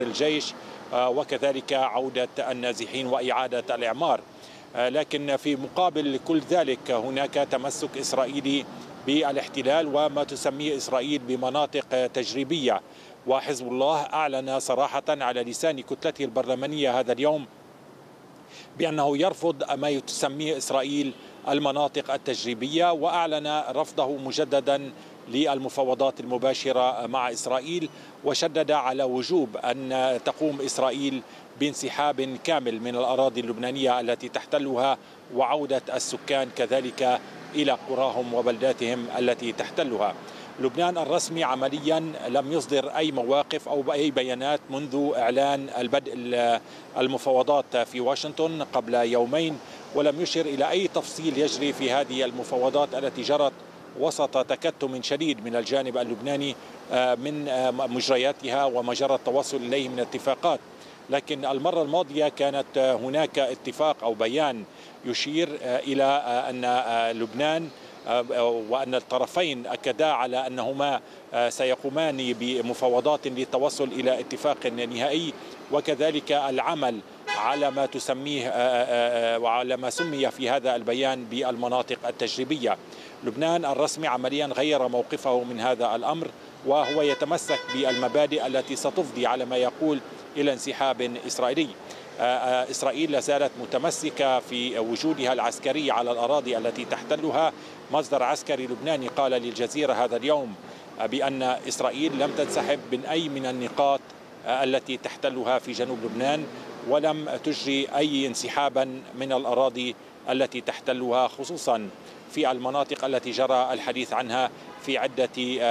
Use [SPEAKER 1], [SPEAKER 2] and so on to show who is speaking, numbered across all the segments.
[SPEAKER 1] الجيش وكذلك عودة النازحين وإعادة الإعمار. لكن في مقابل كل ذلك هناك تمسك إسرائيلي بالاحتلال وما تسميه إسرائيل بمناطق تجريبية. وحزب الله أعلن صراحة على لسان كتلته البرلمانية هذا اليوم بأنه يرفض ما تسميه إسرائيل المناطق التجريبية، وأعلن رفضه مجددا للمفاوضات المباشرة مع إسرائيل، وشدد على وجوب أن تقوم إسرائيل بانسحاب كامل من الأراضي اللبنانية التي تحتلها، وعودة السكان كذلك إلى قراهم وبلداتهم التي تحتلها. لبنان الرسمي عمليا لم يصدر أي مواقف أو أي بيانات منذ إعلان البدء المفاوضات في واشنطن قبل يومين، ولم يشر إلى أي تفصيل يجري في هذه المفاوضات التي جرت وسط تكتم شديد من الجانب اللبناني من مجرياتها وما جرى التوصل إليه من اتفاقات. لكن المرة الماضية كانت هناك اتفاق أو بيان يشير إلى أن لبنان وأن الطرفين أكدا على أنهما سيقومان بمفاوضات للتوصل إلى اتفاق نهائي، وكذلك العمل على ما تسميه وعلى ما سمي في هذا البيان بالمناطق التجريبية. لبنان الرسمي عمليا غير موقفه من هذا الأمر، وهو يتمسك بالمبادئ التي ستفضي على ما يقول إلى انسحاب إسرائيلي. إسرائيل لازالت متمسكة في وجودها العسكري على الأراضي التي تحتلها. مصدر عسكري لبناني قال للجزيرة هذا اليوم بأن إسرائيل لم تنسحب من أي من النقاط التي تحتلها في جنوب لبنان، ولم تجري أي انسحابا من الأراضي التي تحتلها، خصوصا في المناطق التي جرى الحديث عنها في عدة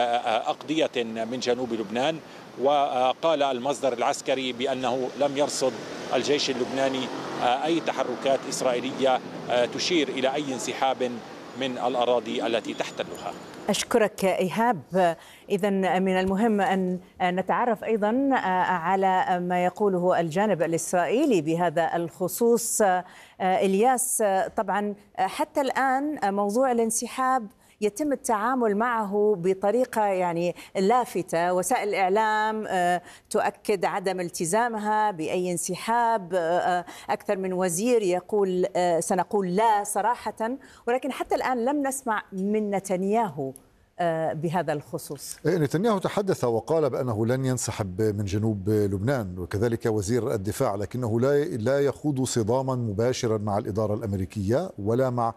[SPEAKER 1] أقضية من جنوب لبنان. وقال المصدر العسكري بأنه لم يرصد الجيش اللبناني أي تحركات إسرائيلية تشير إلى أي انسحاب من الأراضي التي تحتلها.
[SPEAKER 2] أشكرك إيهاب. إذن من المهم أن نتعرف أيضا على ما يقوله الجانب الإسرائيلي بهذا الخصوص. إلياس، طبعا حتى الآن موضوع الانسحاب يتم التعامل معه بطريقة يعني لافتة. وسائل الإعلام تؤكد عدم التزامها بأي انسحاب. أكثر من وزير يقول سنقول لا صراحة، ولكن حتى الآن لم نسمع من نتنياهو بهذا الخصوص.
[SPEAKER 3] نتنياهو تحدث وقال بأنه لن ينسحب من جنوب لبنان، وكذلك وزير الدفاع، لكنه لا يخوض صداما مباشرا مع الإدارة الأمريكية ولا مع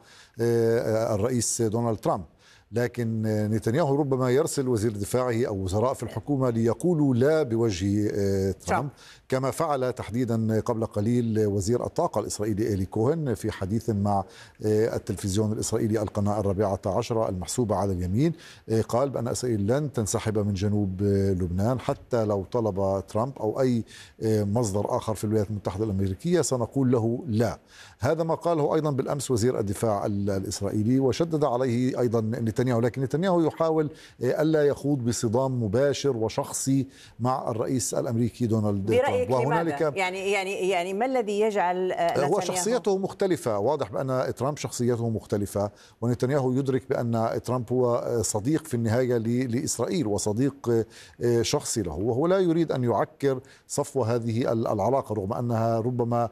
[SPEAKER 3] الرئيس دونالد ترامب. لكن نتنياهو ربما يرسل وزير دفاعه أو وزراء في الحكومة ليقولوا لا بوجه ترامب، كما فعل تحديدا قبل قليل وزير الطاقة الإسرائيلي إيلي كوهن في حديث مع التلفزيون الإسرائيلي القناة 14 المحسوبة على اليمين. قال بأن إسرائيل لن تنسحب من جنوب لبنان حتى لو طلب ترامب أو أي مصدر آخر في الولايات المتحدة الأمريكية، سنقول له لا. هذا ما قاله أيضا بالأمس وزير الدفاع الإسرائيلي، وشدد عليه أيضا نتنياهو. لكن نتنياهو يحاول ألا يخوض بصدام مباشر وشخصي مع الرئيس الأمريكي دونالد ترامب.
[SPEAKER 2] وهنالك يعني ما الذي يجعل
[SPEAKER 3] هو شخصيته مختلفة. واضح بأن ترامب شخصيته مختلفة، ونتنياهو يدرك بأن ترامب هو صديق في النهاية لإسرائيل وصديق شخصي له، وهو لا يريد أن يعكر صفو هذه العلاقة، رغم أنها ربما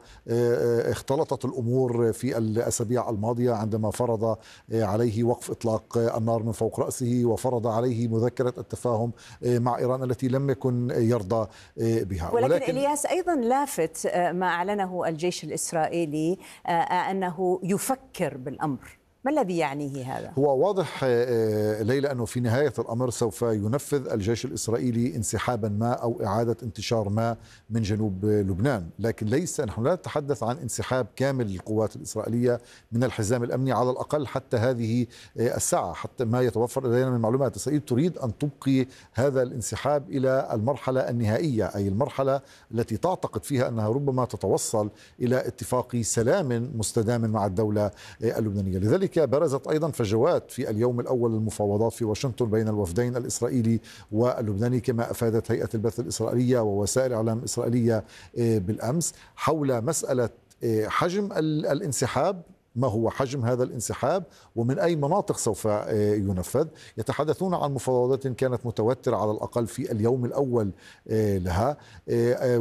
[SPEAKER 3] اختلطت الأمور في الأسابيع الماضية عندما فرض عليه وقف إطلاق النار من فوق رأسه، وفرض عليه مذكرة التفاهم مع إيران التي لم يكن يرضى بها.
[SPEAKER 2] ولكن إلياس أيضا لافت ما أعلنه الجيش الإسرائيلي أنه يفكر بالأمر. ما الذي يعنيه هذا؟
[SPEAKER 3] هو واضح ليلى أنه في نهاية الأمر سوف ينفذ الجيش الإسرائيلي انسحابا ما أو إعادة انتشار ما من جنوب لبنان، لكن نحن لا نتحدث عن انسحاب كامل القوات الإسرائيلية من الحزام الأمني، على الأقل حتى هذه الساعة، حتى ما يتوفر لدينا من معلومات. إسرائيل تريد أن تبقي هذا الانسحاب إلى المرحلة النهائية، أي المرحلة التي تعتقد فيها أنها ربما تتوصل إلى اتفاق سلام مستدام مع الدولة اللبنانية. لذلك برزت أيضا فجوات في اليوم الأول للمفاوضات في واشنطن بين الوفدين الإسرائيلي واللبناني، كما أفادت هيئة البث الإسرائيلية ووسائل الإعلام الإسرائيلية بالأمس، حول مسألة حجم الانسحاب ما هو حجم هذا الانسحاب ومن أي مناطق سوف ينفذ. يتحدثون عن مفاوضات كانت متوترة على الأقل في اليوم الأول لها.